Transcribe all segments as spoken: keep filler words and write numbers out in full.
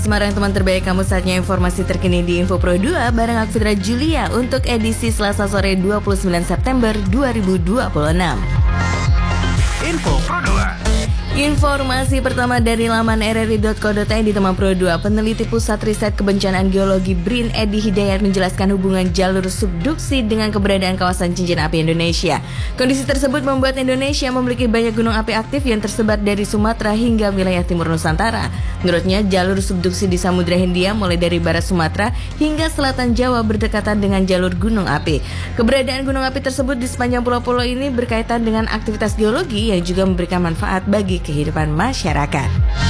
Semarang teman terbaik kamu, saatnya informasi terkini di Info Pro dua bareng aku Fitra Julia untuk edisi Selasa sore dua puluh sembilan September dua ribu dua puluh enam. Info Pro dua. Informasi pertama dari laman r r i dot co dot i d di Teman Pro dua. Peneliti Pusat Riset Kebencanaan Geologi B R I N Edi Hidayat menjelaskan hubungan jalur subduksi dengan keberadaan kawasan cincin api Indonesia. Kondisi tersebut membuat Indonesia memiliki banyak gunung api aktif yang tersebar dari Sumatera hingga wilayah timur Nusantara. Menurutnya, jalur subduksi di Samudra Hindia mulai dari barat Sumatera hingga selatan Jawa berdekatan dengan jalur gunung api. Keberadaan gunung api tersebut di sepanjang pulau-pulau ini berkaitan dengan aktivitas geologi yang juga memberikan manfaat bagi kehidupan masyarakat.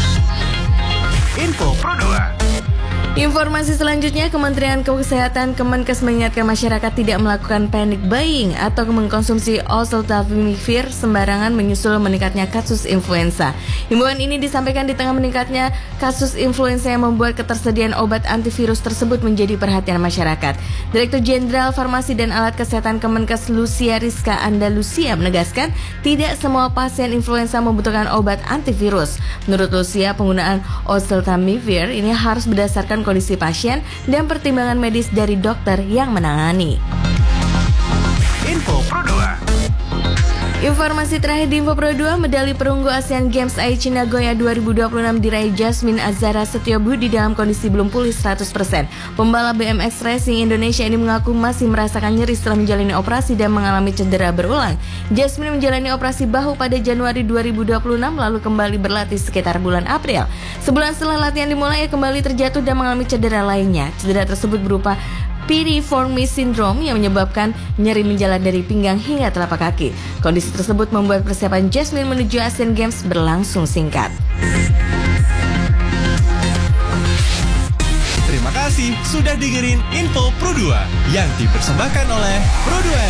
Info Pro dua. Informasi selanjutnya, Kementerian Kesehatan Kemenkes mengingatkan masyarakat tidak melakukan panic buying atau mengkonsumsi oseltamivir sembarangan menyusul meningkatnya kasus influenza. Himbauan ini disampaikan di tengah meningkatnya kasus influenza yang membuat ketersediaan obat antivirus tersebut menjadi perhatian masyarakat. Direktur Jenderal Farmasi dan Alat Kesehatan Kemenkes Lucia Rizka Andalusia menegaskan tidak semua pasien influenza membutuhkan obat antivirus. Menurut Lucia, penggunaan oseltamivir ini harus berdasarkan kondisi pasien dan pertimbangan medis dari dokter yang menangani. Info Pro dua. Informasi terakhir di Info Pro dua, medali perunggu Asian Games Aichi Nagoya dua ribu dua puluh enam diraih Jasmine Azara Setiobudi dalam kondisi belum pulih seratus persen. Pembalap B M X Racing Indonesia ini mengaku masih merasakan nyeri setelah menjalani operasi dan mengalami cedera berulang. Jasmine menjalani operasi bahu pada Januari dua ribu dua puluh enam lalu kembali berlatih sekitar bulan April. Sebulan setelah latihan dimulai, ia kembali terjatuh dan mengalami cedera lainnya. Cedera tersebut berupa piriformis syndrome yang menyebabkan nyeri menjalar dari pinggang hingga telapak kaki. Kondisi tersebut membuat persiapan Jasmine menuju Asian Games berlangsung singkat. Terima kasih sudah dengerin Info Pro dua yang dipersembahkan oleh Pro dua.